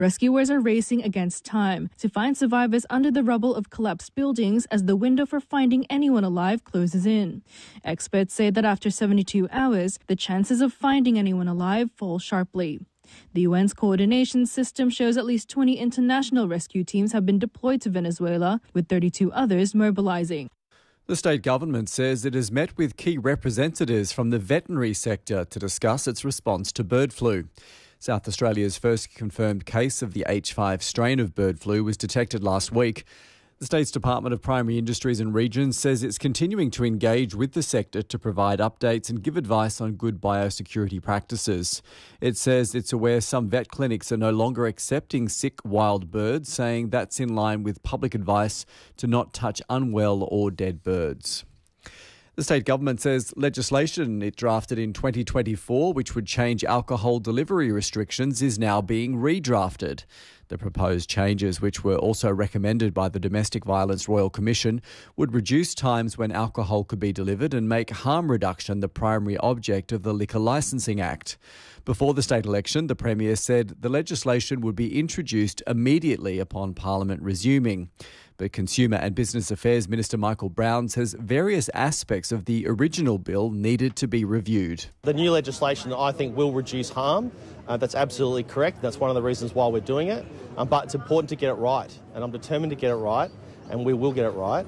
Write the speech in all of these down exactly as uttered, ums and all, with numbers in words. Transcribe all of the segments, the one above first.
Rescuers are racing against time to find survivors under the rubble of collapsed buildings as the window for finding anyone alive closes in. Experts say that after seventy-two hours, the chances of finding anyone alive fall sharply. The U N's coordination system shows at least twenty international rescue teams have been deployed to Venezuela, with thirty-two others mobilizing. The state government says it has met with key representatives from the veterinary sector to discuss its response to bird flu. South Australia's first confirmed case of the H five strain of bird flu was detected last week. The state's Department of Primary Industries and Regions says it's continuing to engage with the sector to provide updates and give advice on good biosecurity practices. It says it's aware some vet clinics are no longer accepting sick wild birds, saying that's in line with public advice to not touch unwell or dead birds. The state government says legislation it drafted in twenty twenty-four, which would change alcohol delivery restrictions, is now being redrafted. The proposed changes, which were also recommended by the Domestic Violence Royal Commission, would reduce times when alcohol could be delivered and make harm reduction the primary object of the Liquor Licensing Act. Before the state election, the Premier said the legislation would be introduced immediately upon Parliament resuming. But Consumer and Business Affairs Minister Michael Brown says various aspects of the original bill needed to be reviewed. The new legislation, I think, will reduce harm. Uh, that's absolutely correct. That's one of the reasons why we're doing it. Um, but it's important to get it right, and I'm determined to get it right, and we will get it right.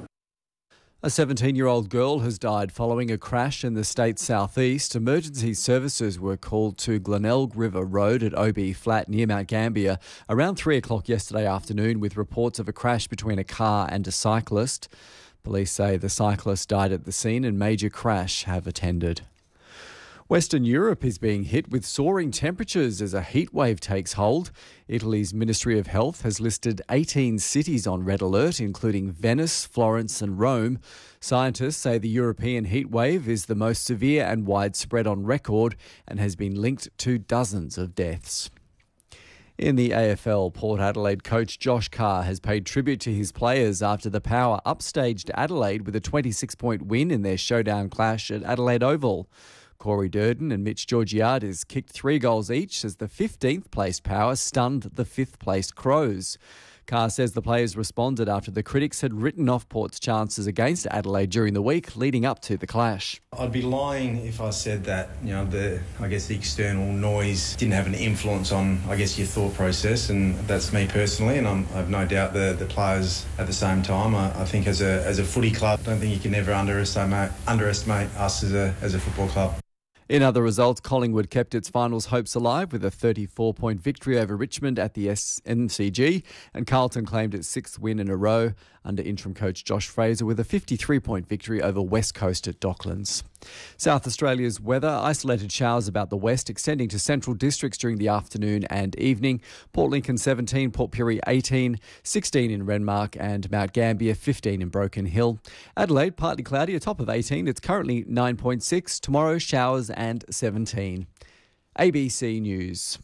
A seventeen-year-old girl has died following a crash in the state's southeast. Emergency services were called to Glenelg River Road at O B Flat near Mount Gambier around three o'clock yesterday afternoon with reports of a crash between a car and a cyclist. Police say the cyclist died at the scene and major crash have attended. Western Europe is being hit with soaring temperatures as a heatwave takes hold. Italy's Ministry of Health has listed eighteen cities on red alert, including Venice, Florence and Rome. Scientists say the European heatwave is the most severe and widespread on record and has been linked to dozens of deaths. In the A F L, Port Adelaide coach Josh Carr has paid tribute to his players after the Power upstaged Adelaide with a twenty-six point win in their showdown clash at Adelaide Oval. Corey Durden and Mitch Georgiades kicked three goals each as the fifteenth placed Power stunned the fifth placed Crows. Carr says the players responded after the critics had written off Port's chances against Adelaide during the week leading up to the clash. I'd be lying if I said that, you know, the I guess the external noise didn't have an influence on, I guess, your thought process, and that's me personally, and I'm, I have no doubt the, the players at the same time. I, I think as a as a footy club, I don't think you can ever underestimate underestimate us as a as a football club. In other results, Collingwood kept its finals hopes alive with a thirty-four point victory over Richmond at the M C G, and Carlton claimed its sixth win in a row under interim coach Josh Fraser with a fifty-three point victory over West Coast at Docklands. South Australia's weather, isolated showers about the west extending to central districts during the afternoon and evening. Port Lincoln seventeen, Port Pirie eighteen, sixteen in Renmark and Mount Gambier, fifteen in Broken Hill. Adelaide, partly cloudy, a top of eighteen. It's currently nine point six. Tomorrow, showers and seventeen. A B C News.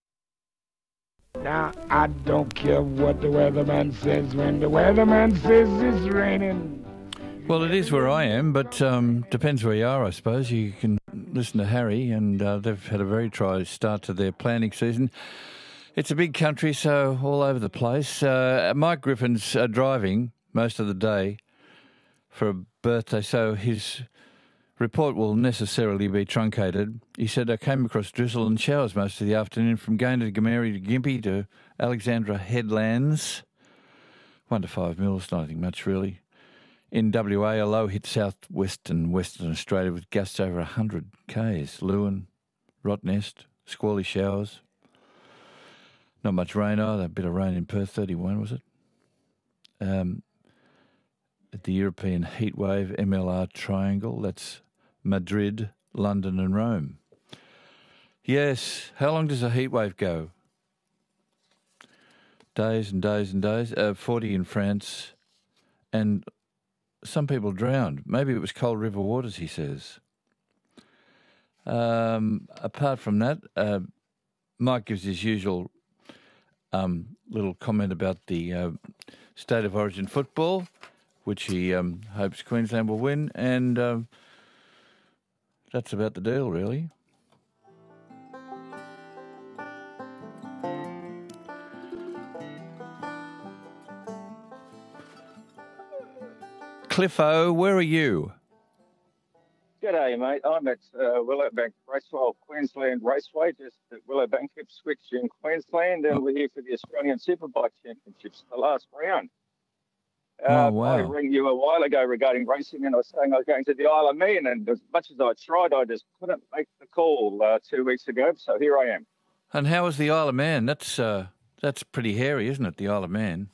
Now, I don't care what the weatherman says when the weatherman says it's raining. Well, it is where I am, but um, depends where you are, I suppose. You can listen to Harry, and uh, they've had a very try start to their planting season. It's a big country, so all over the place. Uh, Mike Griffin's uh, driving most of the day for a birthday, so his report will necessarily be truncated. He said, I came across drizzle and showers most of the afternoon from Gayndah to Gameri to Gympie to Alexandra Headlands. One to five mils, nothing much really. In W A, a low hit south-west and western Australia with gusts over one hundred kays. Lewin, Rottnest, squally showers. Not much rain either. A bit of rain in Perth, thirty-one, was it? Um, at the European heatwave M L R triangle, that's Madrid, London and Rome. Yes, how long does a heatwave go? Days and days and days. Uh, forty in France, and some people drowned. Maybe it was cold river waters, he says. Um, apart from that, uh, Mike gives his usual um, little comment about the uh, state of origin football, which he um, hopes Queensland will win, and um, that's about the deal, really. Cliffo, where are you? G'day, mate. I'm at uh, Willowbank Raceway, Queensland Raceway, just at Willowbank, Ipswich in Queensland, and oh. we're here for the Australian Superbike Championships, the last round. Uh, oh, wow. I rang you a while ago regarding racing, and I was saying I was going to the Isle of Man, and as much as I tried, I just couldn't make the call uh, two weeks ago, so here I am. And how was the Isle of Man? That's uh, that's pretty hairy, isn't it, the Isle of Man?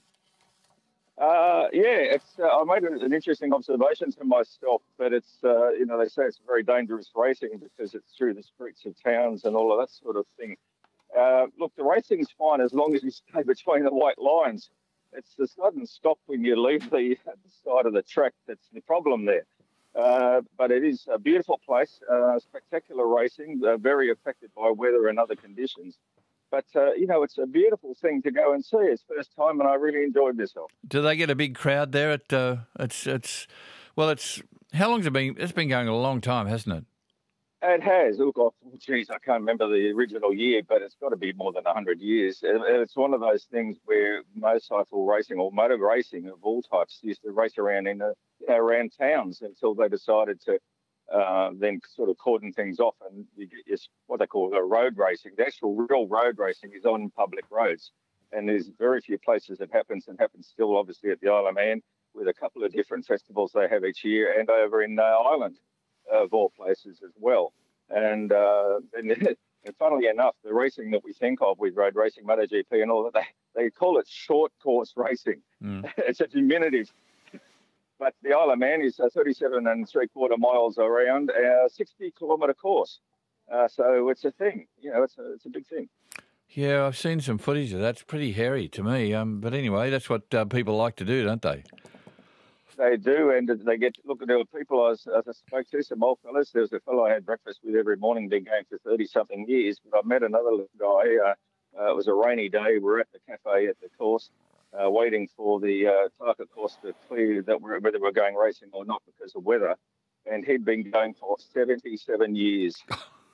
Uh, yeah, it's. Uh, I made an interesting observation to myself, but it's, uh, you know, they say it's very dangerous racing because it's through the streets of towns and all of that sort of thing. Uh, look, the racing's fine as long as you stay between the white lines. It's the sudden stop when you leave the, the side of the track that's the problem there. Uh, but it is a beautiful place, uh, spectacular racing, uh, very affected by weather and other conditions. But, uh, you know, it's a beautiful thing to go and see. It's first time and I really enjoyed myself. Do they get a big crowd there? At uh, it's it's Well, it's how long's it been? It's been going a long time, hasn't it? It has. Look, oh, geez, I can't remember the original year, but it's got to be more than one hundred years. It's one of those things where motorcycle racing or motor racing of all types used to race around in the, you know, around towns until they decided to uh, then sort of cordon things off, and you get your, what they call the road racing. The actual real road racing is on public roads, and there's very few places it happens, and happens still obviously at the Isle of Man with a couple of different festivals they have each year, and over in uh, Ireland. Of all places as well. And, uh, and, and funnily enough, the racing that we think of with road racing, MotoGP and all that, they, they call it short course racing. Mm. It's a diminutive. But the Isle of Man is uh, thirty-seven and three quarter miles around a sixty kilometre course. Uh, so it's a thing, you know, it's a, it's a big thing. Yeah, I've seen some footage of that. It's pretty hairy to me. Um, but anyway, that's what uh, people like to do, don't they? They do, and they get look at the people I, was, I spoke to, some old fellas. There was a fellow I had breakfast with every morning, been going for thirty-something years. But I met another guy. Uh, uh, it was a rainy day. We're at the cafe at the course, uh, waiting for the uh, Tarka course to clear that we're, whether we're going racing or not because of weather. And he'd been going for seventy-seven years.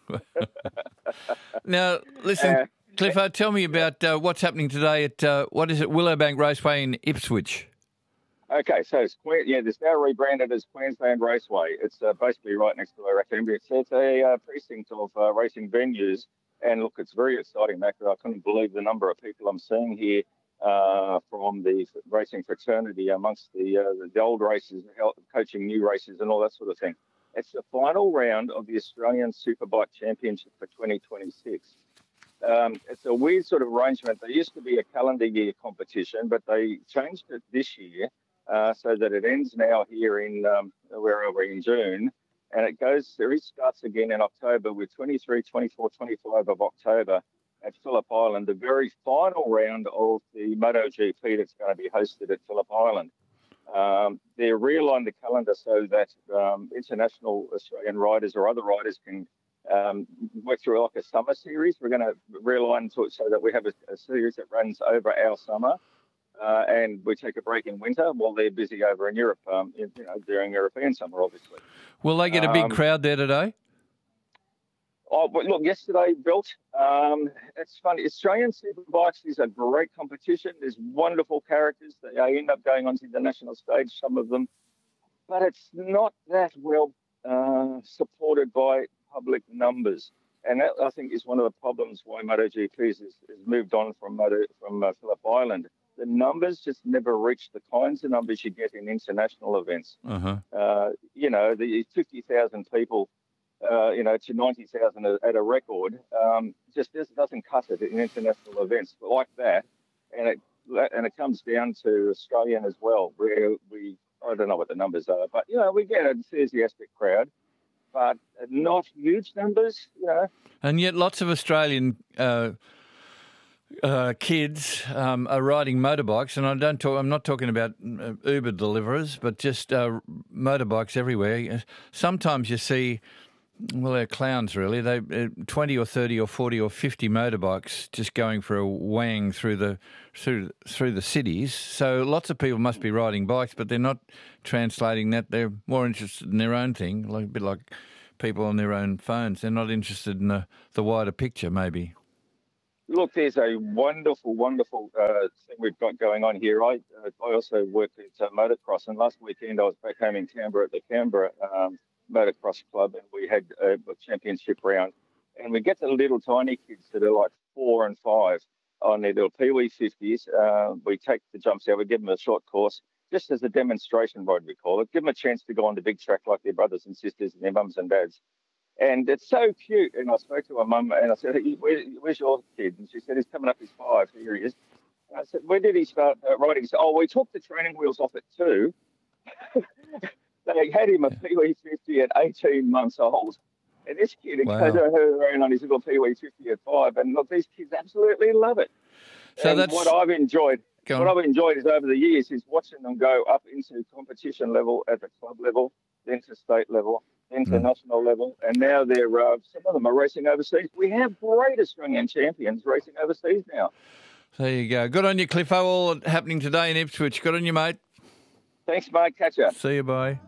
Now, listen, uh, Cliffo, tell me about uh, what's happening today at, uh, what is it, Willowbank Raceway in Ipswich? Okay, so it's yeah, it's now rebranded as Queensland Raceway. It's uh, basically right next to our academy. It's, it's a uh, precinct of uh, racing venues, and look, it's very exciting, Mac. I couldn't believe the number of people I'm seeing here uh, from the racing fraternity amongst the uh, the old races, coaching new races, and all that sort of thing. It's the final round of the Australian Superbike Championship for twenty twenty-six. Um, it's a weird sort of arrangement. There used to be a calendar year competition, but they changed it this year. Uh, so that it ends now here in, um, where are we, in June, and it goes, it starts again in October with twenty-three, twenty-four, twenty-five of October at Phillip Island, the very final round of the MotoGP that's going to be hosted at Phillip Island. Um, they've realigned the calendar so that um, international Australian riders or other riders can um, work through like a summer series. We're going to realign to it so that we have a, a series that runs over our summer. Uh, and we take a break in winter while they're busy over in Europe, um, in, you know, during European summer, obviously. Will they get a big um, crowd there today? Oh, but look, yesterday built. Um, it's funny. Australian Superbikes is a great competition. There's wonderful characters. They end up going onto the national stage, some of them, but it's not that well uh, supported by public numbers. And that, I think, is one of the problems why MotoGP has moved on from Moto, from uh, Phillip Island. The numbers just never reach the kinds of numbers you get in international events. Uh-huh. Uh, you know, the fifty thousand people, uh, you know, to ninety thousand at a record, um, just doesn't cut it in international events like that. And it and it comes down to Australian as well, where we, I don't know what the numbers are, but, you know, we get an enthusiastic crowd, but not huge numbers, you know. And yet lots of Australian uh Uh, kids um, are riding motorbikes, and I don't talk. I'm not talking about uh, Uber deliverers, but just uh, motorbikes everywhere. Sometimes you see, well, they're clowns really. They uh, twenty or thirty or forty or fifty motorbikes just going for a wang through the through through the cities. So lots of people must be riding bikes, but they're not translating that. They're more interested in their own thing, like a bit like people on their own phones. They're not interested in the, the wider picture, maybe. Look, there's a wonderful, wonderful uh, thing we've got going on here. I uh, I also work at uh, motocross, and last weekend I was back home in Canberra at the Canberra um, Motocross Club, and we had a, a championship round. And we get the little tiny kids that are like four and five on their little Pee-wee fifties. Uh, we take the jumps out, we give them a short course, just as a demonstration ride, we call it. Give them a chance to go on the big track like their brothers and sisters and their mums and dads. And it's so cute. And I spoke to my mum and I said, hey, where, where's your kid? And she said, he's coming up, he's five. Here he is. And I said, when did he start uh, riding? He said, oh, we took the training wheels off at two. They had him a Pee-wee fifty at eighteen months old. And this kid Wow. goes around on his little Pee-wee fifty at five. And look, these kids absolutely love it. So and that's what I've enjoyed. Go What on. I've enjoyed is over the years is watching them go up into competition level at the club level, then to state level, then to Mm. national level, and now they're uh, some of them are racing overseas. We have great Australian champions racing overseas now. There you go. Good on you, Cliffo. All happening today in Ipswich. Good on you, mate. Thanks, mate. Catch ya. See you, bye.